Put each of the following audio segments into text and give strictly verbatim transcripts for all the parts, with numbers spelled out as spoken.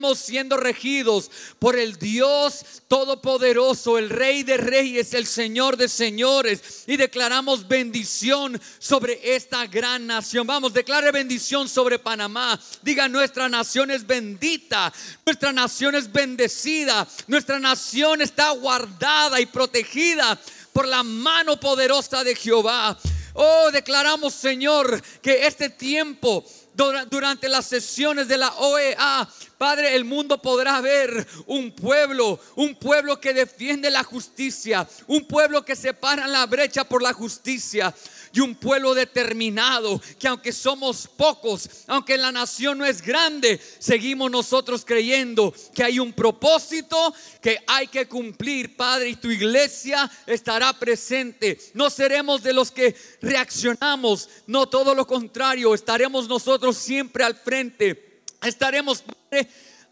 siendo regidos por el Dios Todopoderoso, el Rey de Reyes, el Señor de Señores, y declaramos bendición sobre esta gran nación. Vamos, declare bendición sobre Panamá. Diga: nuestra nación es bendita, nuestra nación es bendecida, nuestra nación está guardada y protegida por la mano poderosa de Jehová. Oh, declaramos, Señor, que este tiempo durante las sesiones de la O E A, Padre, el mundo podrá ver un pueblo, un pueblo que defiende la justicia, un pueblo que se para en la brecha por la justicia, y un pueblo determinado, que aunque somos pocos, aunque la nación no es grande, seguimos nosotros creyendo que hay un propósito que hay que cumplir, Padre, y tu iglesia estará presente. No seremos de los que reaccionamos, no, todo lo contrario, estaremos nosotros siempre al frente. Estaremos, Padre,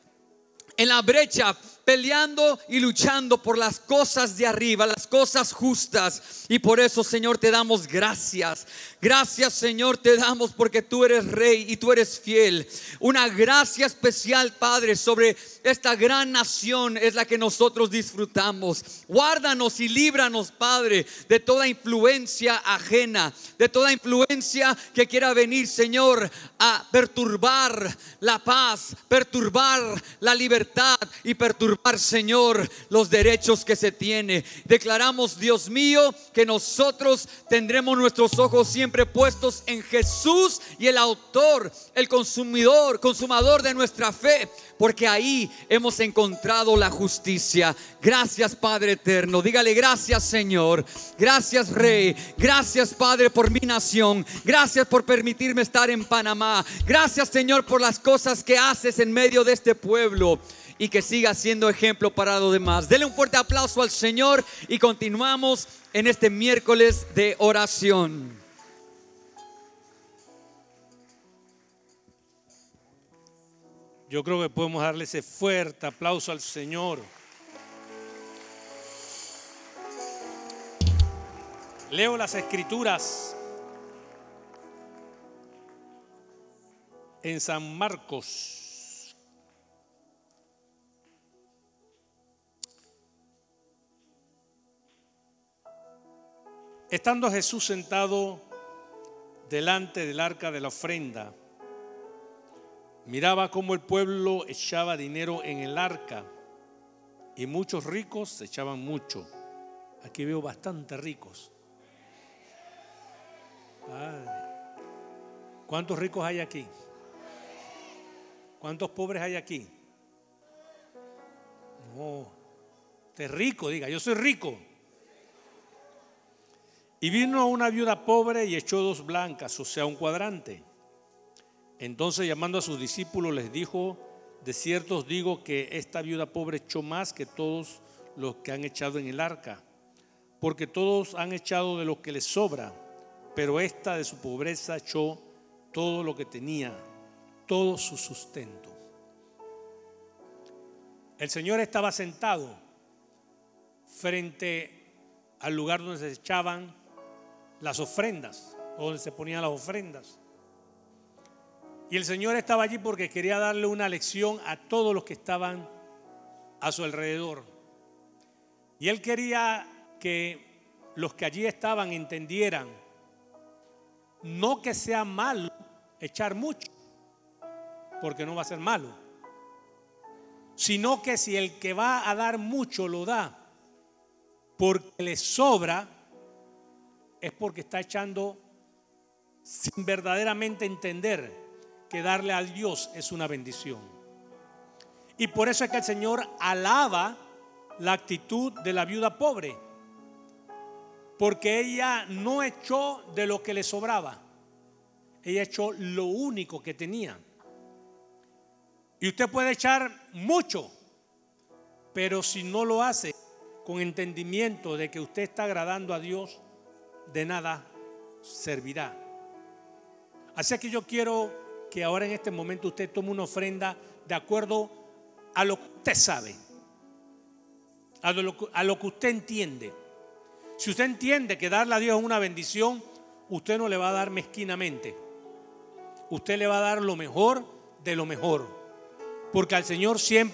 en la brecha, peleando y luchando por las cosas de arriba, las cosas justas. Y por eso, Señor, te damos gracias. Gracias, Señor, te damos porque tú eres Rey y tú eres fiel. Una gracia especial, Padre, sobre esta gran nación es la que nosotros disfrutamos. Guárdanos y líbranos, Padre, de toda influencia ajena, de toda influencia que quiera venir, Señor, a perturbar la paz, perturbar la libertad y perturbar, Señor, los derechos que se tiene. Declaramos, Dios mío, que nosotros tendremos nuestros ojos siempre puestos en Jesús y el autor, el consumidor, consumador de nuestra fe, porque ahí hemos encontrado la justicia. Gracias, Padre eterno. Dígale: gracias, Señor. Gracias, Rey. Gracias, Padre, por mi nación. Gracias por permitirme estar en Panamá. Gracias, Señor, por las cosas que haces en medio de este pueblo, y que siga siendo ejemplo para los demás. Dele un fuerte aplauso al Señor y continuamos en este miércoles de oración. Yo creo que podemos darle ese fuerte aplauso al Señor. Leo las Escrituras en San Marcos. Estando Jesús sentado delante del arca de la ofrenda, miraba cómo el pueblo echaba dinero en el arca, y muchos ricos echaban mucho. Aquí veo bastante ricos. Padre, ¿cuántos ricos hay aquí? ¿Cuántos pobres hay aquí? No, usted es rico, diga: yo soy rico. Y vino una viuda pobre y echó dos blancas, o sea, un cuadrante. Entonces, llamando a sus discípulos, les dijo: de cierto os digo que esta viuda pobre echó más que todos los que han echado en el arca, porque todos han echado de lo que les sobra, pero esta de su pobreza echó todo lo que tenía, todo su sustento. El Señor estaba sentado frente al lugar donde se echaban las ofrendas, donde se ponían las ofrendas. Y el Señor estaba allí porque quería darle una lección a todos los que estaban a su alrededor. Y Él quería que los que allí estaban entendieran, no que sea malo echar mucho, porque no va a ser malo, sino que si el que va a dar mucho lo da porque le sobra, es porque está echando sin verdaderamente entender que darle a Dios es una bendición. Y por eso es que el Señor alaba la actitud de la viuda pobre, porque ella no echó de lo que le sobraba, ella echó lo único que tenía. Y usted puede echar mucho, pero si no lo hace con entendimiento de que usted está agradando a Dios, de nada servirá. Así que yo quiero que ahora en este momento usted tome una ofrenda de acuerdo a lo que usted sabe, a lo, a lo que usted entiende. Si usted entiende que darle a Dios es una bendición, usted no le va a dar mezquinamente, usted le va a dar lo mejor de lo mejor. porque al Señor siempre